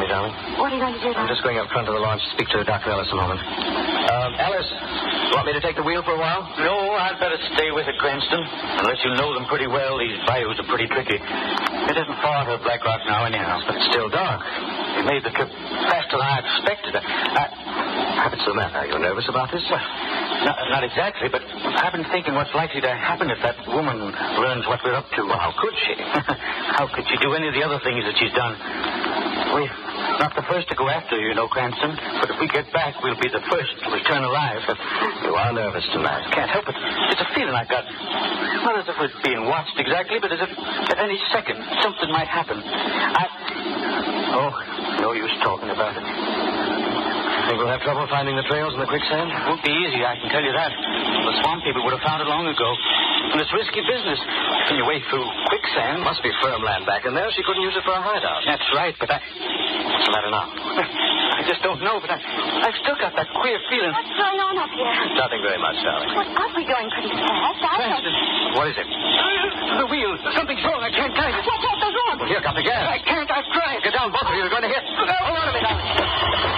darling. What are you going to do now? I'm just going up front of the launch to speak to Dr. Ellis a moment. Alice, you want me to take the wheel for a while? No, I'd better stay with it, Cranston. Unless you know them pretty well, these bayous are pretty tricky. It isn't far to Black Rock now, anyhow. But it's still dark. You made the trip faster than I expected. What's the matter? Are you nervous about this? Well, not exactly, but I've been thinking what's likely to happen if that woman learns what we're up to. Well, how could she? How could she do any of the other things that she's done? We're not the first to go after her, you know, Cranston. But if we get back, we'll be the first to return alive. You are nervous tonight. Can't help it. It's a feeling I got. Not as if we're being watched exactly, but as if at any second something might happen. Oh, no use talking about it. Think we'll have trouble finding the trails in the quicksand? It won't be easy, I can tell you that. The swamp people would have found it long ago. And it's risky business. Can you wade through quicksand? Must be firm land back in there. She couldn't use it for a hideout. That's right, but What's the matter now? I just don't know, but I've still got that queer feeling. What's going on up here? Nothing very much, darling. Well, aren't we going pretty fast? Cranston, What is it? the wheel. Something's wrong. I can't guide it. What goes wrong? Well, here, got the gas. I can't. I've tried. Get down, both of you. You're going to hit. Hold on a minute.